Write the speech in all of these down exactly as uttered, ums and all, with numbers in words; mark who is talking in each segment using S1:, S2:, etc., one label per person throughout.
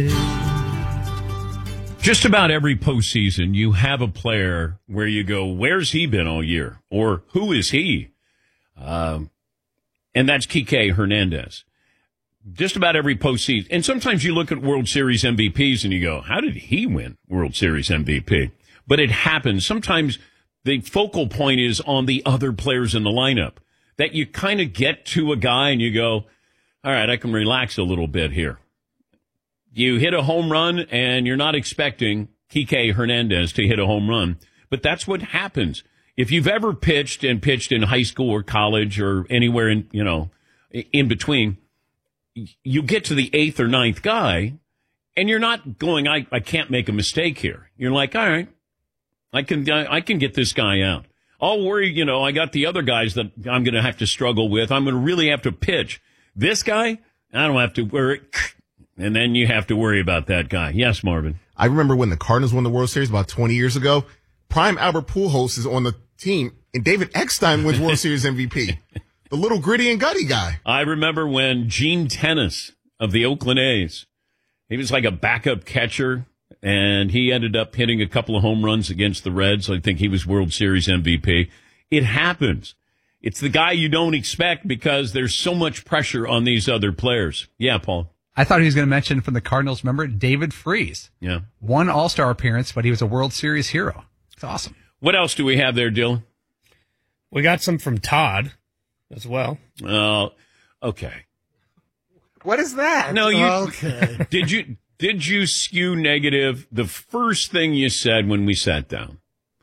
S1: Just about every postseason, you have a player where you go, where's he been all year? Or who is he? Um, and that's Kike Hernandez. Just about every postseason. And sometimes you look at World Series M V Ps and you go, how did he win World Series M V P? But it happens. Sometimes the focal point is on the other players in the lineup. That you kind of get to a guy and you go, all right, I can relax a little bit here. You hit a home run, and you're not expecting Kike Hernandez to hit a home run. But that's what happens. If you've ever pitched and pitched in high school or college or anywhere in, you know, in between, you get to the eighth or ninth guy, and you're not going, I, I can't make a mistake here. You're like, all right, I can I can get this guy out. I'll worry, you know, I got the other guys that I'm going to have to struggle with. I'm going to really have to pitch. This guy, I don't have to worry. And then you have to worry about that guy. Yes, Marvin.
S2: I remember when the Cardinals won the World Series about twenty years ago. Prime Albert Pujols is on the team, and David Eckstein wins World Series M V P. The little gritty and gutty guy.
S1: I remember when Gene Tennis of the Oakland A's, he was like a backup catcher, and he ended up hitting a couple of home runs against the Reds. I think he was World Series M V P. It happens. It's the guy you don't expect because there's so much pressure on these other players. Yeah, Paul.
S3: I thought he was going to mention from the Cardinals, remember, David Freese.
S1: Yeah.
S3: One All-Star appearance, but he was a World Series hero. It's awesome.
S1: What else do we have there, Dylan?
S4: We got some from Todd as well.
S1: Oh, uh, okay.
S5: What is that?
S1: No, you
S5: okay.
S1: Did you did you skew negative the first thing you said when we sat down?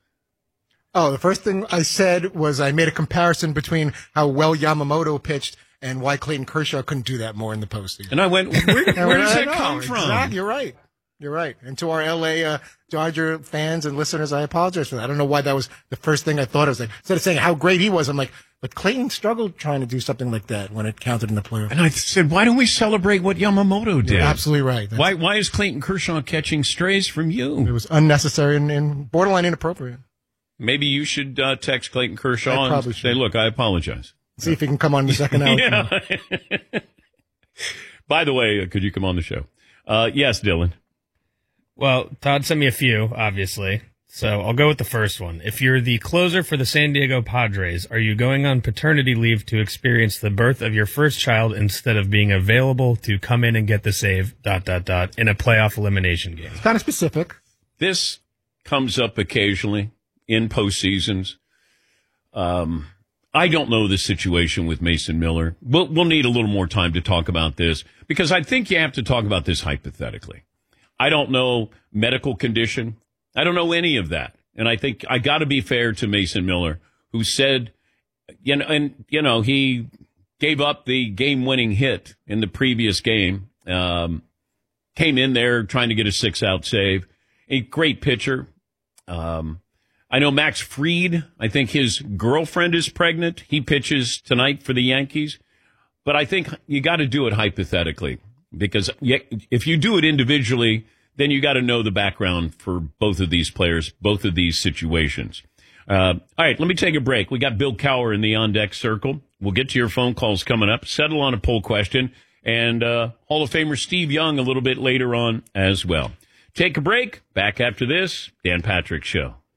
S5: Oh, the first thing I said was I made a comparison between how well Yamamoto pitched and why Clayton Kershaw couldn't do that more in the postseason.
S1: And I went, where, where does that
S5: know,
S1: come from?
S5: Exactly, you're right. You're right. And to our L A uh, Dodger fans and listeners, I apologize for that. I don't know why that was the first thing I thought. I was like, instead of saying how great he was, I'm like, but Clayton struggled trying to do something like that when it counted in the playoffs.
S1: And I said, why don't we celebrate what Yamamoto did?
S5: You're absolutely right. That's
S1: why Why is Clayton Kershaw catching strays from you?
S5: It was unnecessary and, and borderline inappropriate.
S1: Maybe you should uh, text Clayton Kershaw
S5: I
S1: and say,
S5: should.
S1: look, I apologize.
S5: See if he can come on the second hour.
S1: Yeah. By the way, could you come on the show? Uh, yes, Dylan.
S4: Well, Todd sent me a few, obviously. So I'll go with the first one. If you're the closer for the San Diego Padres, are you going on paternity leave to experience the birth of your first child instead of being available to come in and get the save, dot, dot, dot, in a playoff elimination game?
S5: It's kind of specific.
S1: This comes up occasionally in postseasons. Um, I don't know the situation with Mason Miller. We'll, we'll need a little more time to talk about this because I think you have to talk about this hypothetically. I don't know medical condition. I don't know any of that. And I think I got to be fair to Mason Miller, who said, you know, and, you know, he gave up the game-winning hit in the previous game, um, came in there trying to get a six-out save. A great pitcher. Um, I know Max Fried, I think his girlfriend is pregnant. He pitches tonight for the Yankees. But I think you got to do it hypothetically because if you do it individually, then you got to know the background for both of these players, both of these situations. Uh, all right, let me take a break. We got Bill Cowher in the on-deck circle. We'll get to your phone calls coming up, settle on a poll question, and uh, Hall of Famer Steve Young a little bit later on as well. Take a break. Back after this, Dan Patrick Show.